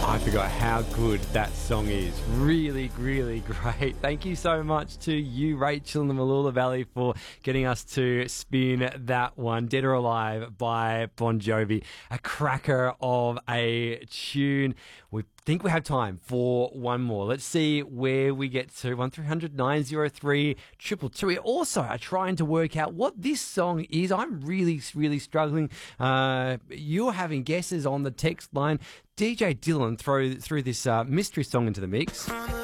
I forgot how good that song is. Really, really great. Thank you so much to you, Rachel, in the Mooloolah Valley, for getting us to spin that one. Dead or Alive by Bon Jovi. A cracker of a tune. We think we have time for one more. Let's see where we get to. 1300 903 222. We also are trying to work out what this song is. I'm really, really struggling. You're having guesses on the text line. DJ Dylan threw this mystery song into the mix.